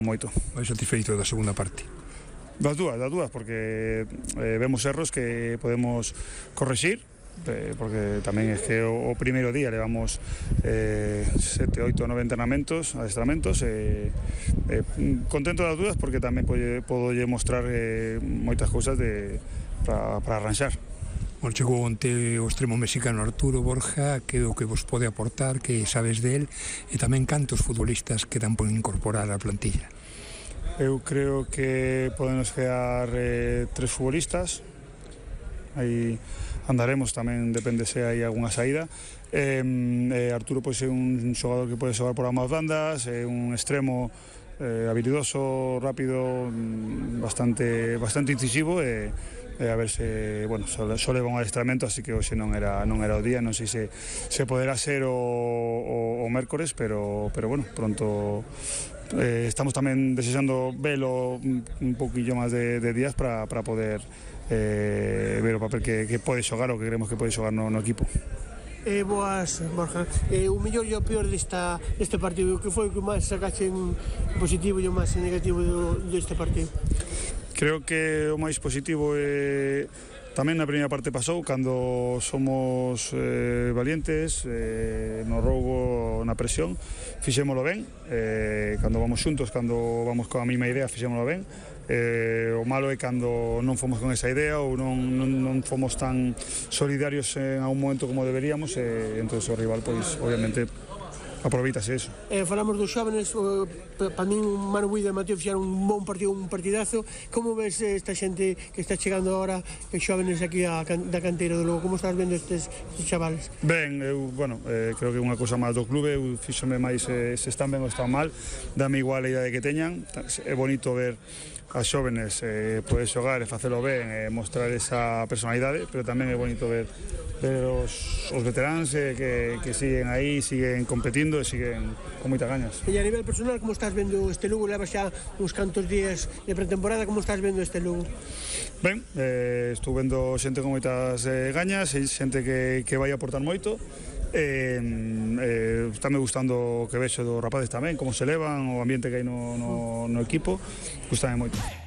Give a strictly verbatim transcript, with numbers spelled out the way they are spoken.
Moito. Vai satisfeito da segunda parte? Das dúas, das dúas, porque eh, vemos erros que podemos corregir, eh, porque tamén é que o, o primeiro día levamos eh, sete, oito, nove entrenamentos, adestramentos, e eh, eh, contento das dúas porque tamén podo lle mostrar eh, moitas cousas de, para, para arranxar. Bueno, chegou onte o extremo mexicano Arturo Borja, que é o que vos pode aportar, que sabes del, e tamén cantos futbolistas quedan por incorporar á plantilla? Eu creo que podemos quedar eh, tres futbolistas, aí andaremos tamén, depende se hai algunha saída. eh, eh, Arturo pode ser un xogador que pode xogar por ambas bandas, é eh, un extremo eh, habilidoso, rápido, bastante, bastante incisivo, e eh, a ver se, bueno, só, só leva un adestramento, así que hoxe non era, non era o día, non sei se, se poderá ser o, o, o mércores, pero, pero bueno, pronto eh, estamos tamén desexando velo un, un poquillo máis de, de días para poder eh, ver o papel que, que pode xogar, o que queremos que pode xogar no, no equipo. Eh, boas, Borja. Eh, o mellor e o peor desta, deste partido, que foi o que máis sacaste en positivo e o máis negativo do, deste partido? Creo que o máis positivo é tamén na primeira parte pasou, cando somos eh, valientes, eh, no roubo, na presión, fixémolo ben, eh, cando vamos xuntos, cando vamos coa mesma idea, fixémolo ben. Eh, o malo é cando non fomos con esa idea ou non, non, non fomos tan solidarios en algún momento como deberíamos, e entón o rival, pois, obviamente, aproveitase eso. Eh, falamos dos xóvenes, uh, para min Manu Buida e Mateo fixeron un bon partido, un partidazo. Como ves esta xente que está chegando agora, os xóvenes aquí a, da canteira do Lugo? Como estás vendo estes, estes chavales? Ben, eu, bueno, eh, creo que é unha cousa máis do clube, eu fíxome máis eh, se están ben ou están mal, dame igual a idade que teñan, é bonito ver as xóvenes eh, poder xogar e facelo ben, e eh, mostrar esa personalidade, pero tamén é bonito ver, ver os, os veteráns eh, que, que siguen aí, siguen competindo e siguen con moitas gañas. E a nivel personal, como estás vendo este Lugo? Levas xa uns cantos días de pretemporada, como estás vendo este Lugo? Ben, eh, estou vendo xente con moitas eh, gañas, e xente que, que vai aportar moito. Eh, eh, está me gustando o que vexo dos rapaces tamén, como se levan, o ambiente que hai no, no, no equipo, gustame moito.